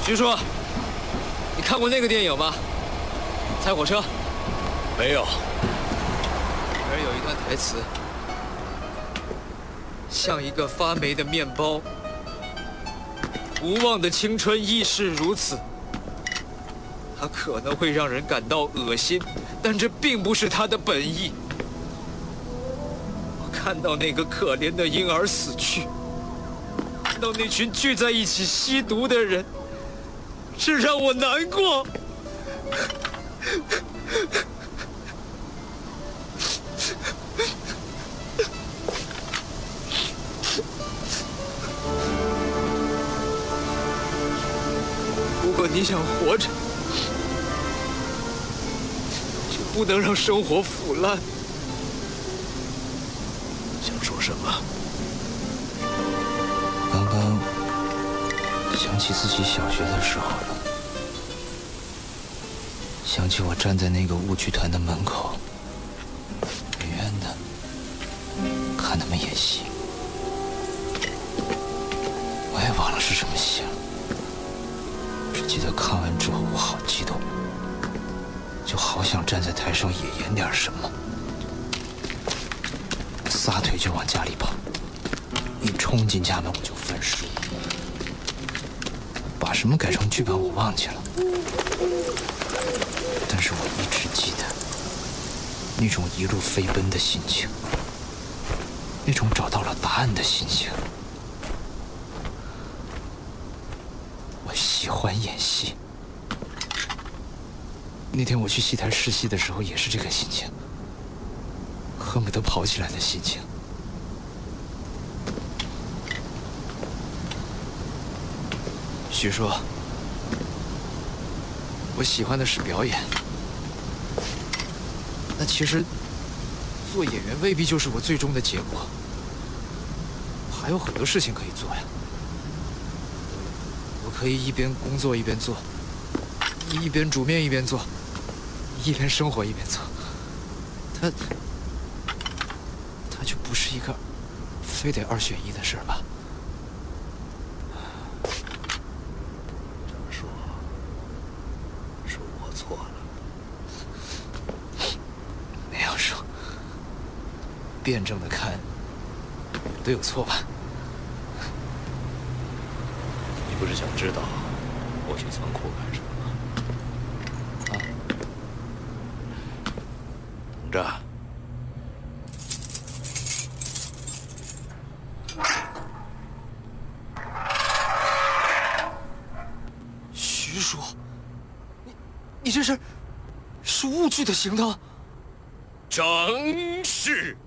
徐叔，你看过那个电影吗？猜火车。 没有。 里面有一段台词，像一个发霉的面包，无望的青春亦是如此。它可能会让人感到恶心，但这并不是它的本意。我看到那个可怜的婴儿死去，看到那群聚在一起吸毒的人，这让我难过。如果你想活着，就不能让生活腐烂。 想说什么？ 刚刚想起自己小学的时候了，想起我站在那个舞剧团的门口，远远的看他们演戏。我也忘了是什么戏了，只记得看完之后我好激动，就好想站在台上也演点什么。撒腿就往家里跑，一冲进家门我就翻书，把什么改成剧本我忘记了，但是我一直记得那种一路飞奔的心情，那种找到了答案的心情。我喜欢演戏，那天我去戏台试戏的时候也是这个心情，恨不得跑起来的心情。 徐叔，我喜欢的是表演，那其实做演员未必就是我最终的结果，还有很多事情可以做呀。我可以一边工作一边做，一边煮面一边做，一边生活一边做。它就不是一个非得2选1的事儿吧？ 这么说，是我错了。 那样说，辩证的看，都有错吧？ 你不是想知道我去仓库干什么吗？ 啊， 等着。 徐叔，你这是舞剧的行当？ 正是。